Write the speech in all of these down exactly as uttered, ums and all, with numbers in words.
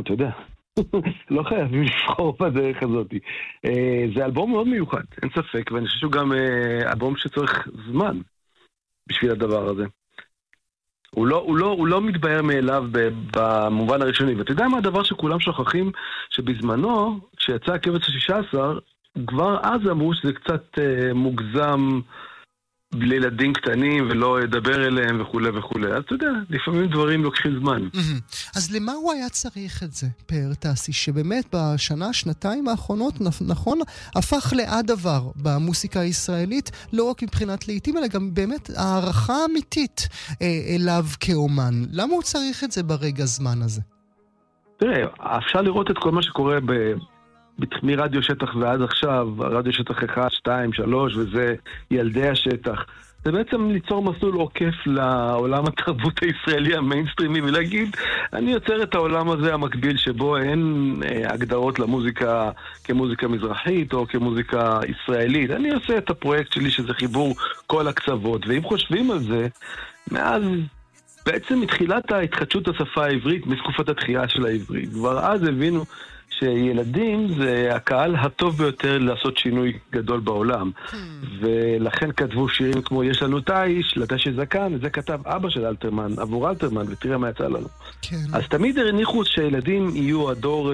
אתה יודע. לא חייבים לבחור בדרך הזאת. זה אלבום מאוד מיוחד, אין ספק, ואני חושב שהוא גם אלבום שצריך זמן בשביל הדבר הזה. הוא לא, הוא לא, הוא לא מתבהר מאליו במובן הראשוני. ואתה יודע מה הדבר שכולם שוכחים? שבזמנו, כשיצא הכבש ה-שישה עשר, כבר אז אמרו שזה קצת מוגזם לילדים קטנים ולא ידבר אליהם וכו' וכו'. אז אתה יודע, לפעמים דברים לוקחים זמן. אז למה הוא היה צריך את זה, פאר טסי, שבאמת בשנה, שנתיים האחרונות, נכון, הפך לעד דבר במוסיקה הישראלית, לא רק מבחינת לעיתים, אלא גם באמת הערכה אמיתית אליו כאומן. למה הוא צריך את זה ברגע זמן הזה? תראה, אפשר לראות את כל מה שקורה ב... מרדיו שטח ועד עכשיו, רדיו שטח אחד, שתיים, שלוש, וזה ילדי השטח. זה בעצם ליצור מסלול עוקף לעולם התרבות הישראלי המיינסטרימי, ולהגיד, אני יוצר את העולם הזה המקביל שבו אין הגדרות למוזיקה כמוזיקה מזרחית או כמוזיקה ישראלית. אני עושה את הפרויקט שלי שזה חיבור כל הקצוות, ואם חושבים על זה, מאז בעצם מתחילת ההתחדשות השפה העברית, מתקופת התחייה של העברית, כבר אז הבינו שילדים זה הקהל הטוב ביותר לעשות שינוי גדול בעולם. Hmm. ולכן כתבו שירים כמו יש לנו תאיש, לתשי זקן, וזה כתב אבא של אלתרמן, עבור אלתרמן, ותראה מה יצא לנו. כן. אז תמיד הניחו שילדים יהיו הדור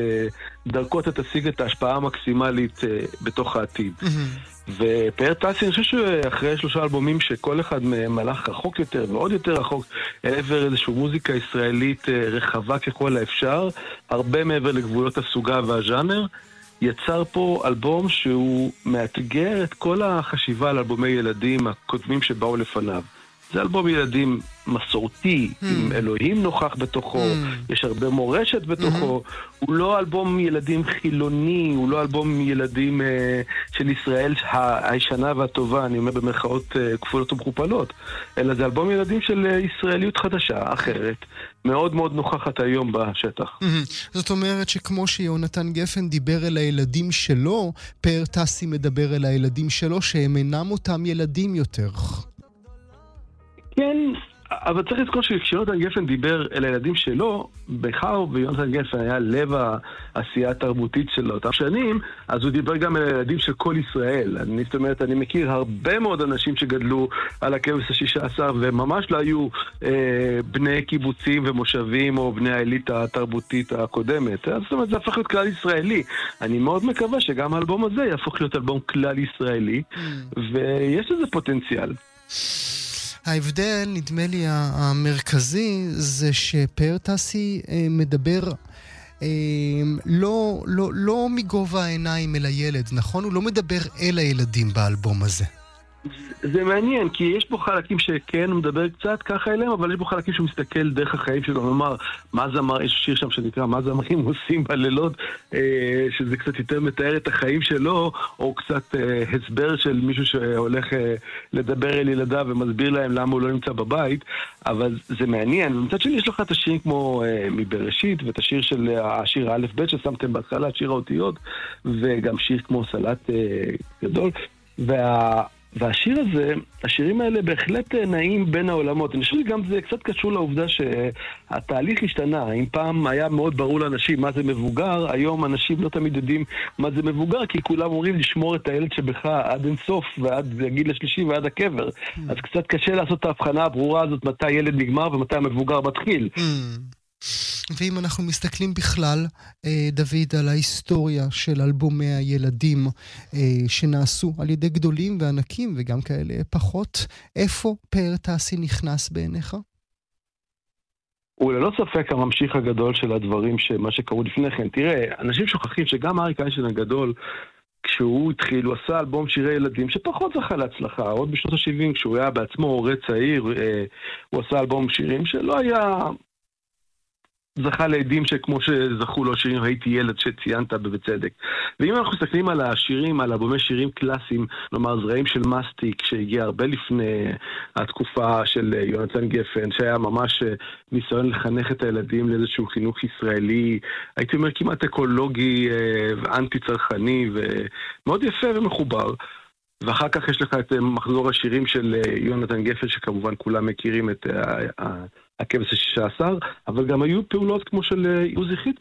שדרכו אתה תשיג את ההשפעה המקסימלית בתוך העתיד. Hmm. ופאר טסי, אני חושב שאחרי שלושה אלבומים שכל אחד מהם הלך רחוק יותר ועוד יותר רחוק לעבר איזושהי מוזיקה ישראלית רחבה ככל האפשר, הרבה מעבר לגבולות הסוגה והז'אנר, יצר פה אלבום שהוא מאתגר את כל החשיבה על אלבומי ילדים הקודמים שבאו לפניו. זה אלבום ילדים מסורתי, mm. עם אלוהים נוכח בתוכו, mm. יש הרבה מורשת בתוכו, mm-hmm. הוא לא אלבום ילדים חילוני, הוא לא אלבום ילדים uh, של ישראל הישנה והטובה, אני אומר במרכאות uh, כפולות ומכופלות, אלא זה אלבום ילדים של uh, ישראליות חדשה, אחרת, מאוד מאוד נוכחת היום בשטח. Mm-hmm. זאת אומרת שכמו שיונתן גפן דיבר אל הילדים שלו, פאר טסי מדבר אל הילדים שלו, שהם אינם אותם ילדים יותר. כן, אבל צריך לזכור שכשיונתן גפן דיבר אל הילדים שלו, בכר ויונתן גפן היה לב העשייה התרבותית של אותם שנים, אז הוא דיבר גם אל הילדים של כל ישראל. אני, זאת אומרת, אני מכיר הרבה מאוד אנשים שגדלו על הכבש ה-שישה עשר, וממש לא היו אה, בני קיבוצים ומושבים, או בני האליטה התרבותית הקודמת. אז זאת אומרת, זה הפך להיות כלל ישראלי. אני מאוד מקווה שגם האלבום הזה יהפוך להיות אלבום כלל ישראלי, ויש לזה פוטנציאל. ההבדל, נדמה לי, המרכזי, זה שפאר טסי מדבר לא, לא, לא מגובה העיניים אל הילד, נכון? הוא לא מדבר אל הילדים באלבום הזה. זה מעניין, כי יש פה חלקים שכן, הוא מדבר קצת ככה אליהם, אבל יש פה חלקים שהוא מסתכל דרך החיים שלו, נאמר, מה זמר, יש שיר שם שנקרא, מה זמרים עושים בלילות, אה, שזה קצת יותר מתאר את החיים שלו, או קצת אה, הסבר של מישהו שהולך אה, לדבר אל ילדיו ומסביר להם למה הוא לא נמצא בבית, אבל זה מעניין. ומצד שני יש לך את השירים כמו אה, מבראשית, ואת השיר של השיר האלף בית ששמתם בהתחלה, שיר האותיות, וגם שיר כמו סלט אה, גדול, וה... והשיר הזה, השירים האלה בהחלט נעים בין העולמות. אני חושב שגם זה קצת קשור לעובדה שהתהליך השתנה. אם פעם היה מאוד ברור לאנשים מה זה מבוגר, היום אנשים לא תמיד יודעים מה זה מבוגר, כי כולם אומרים לשמור את הילד שבך עד אינסוף, ועד הגיל השלישי ועד הקבר. אז קצת קשה לעשות את ההבחנה הברורה הזאת, מתי ילד נגמר ומתי המבוגר מתחיל. ואם אנחנו מסתכלים בכלל, דוד, על ההיסטוריה של אלבומי הילדים שנעשו על ידי גדולים וענקים וגם כאלה פחות, איפה פאר טסי נכנס בעיניך? הוא ללא ספק הממשיך הגדול של הדברים שמה שקראו לפני כן. תראה, אנשים שוכחים שגם אריק איינשטיין הגדול, כשהוא התחיל, הוא עשה אלבום שירי ילדים שפחות זכה להצלחה. עוד בשנות ה-שבעים, כשהוא היה בעצמו הורה צעיר, הוא עשה אלבום שירים שלא היה... זכה לעדים שכמו שזכו לו שירים הייתי ילד שציינת בבצדק. ואם אנחנו מסתכלים על השירים, על אלבומי שירים קלאסיים, נאמר זרעים של מסטיק, שהגיע הרבה לפני התקופה של יונתן גפן, שהיה ממש ניסיון לחנך את הילדים לאיזשהו חינוך ישראלי, הייתי אומר כמעט אקולוגי ואנטי צרכני, ומאוד יפה ומחובר. ואחר כך יש לך את מחזור השירים של יונתן גפן, שכמובן כולם מכירים את הכבש ה-שישה עשר, אבל גם היו פעולות כמו של עוזי חיטמן,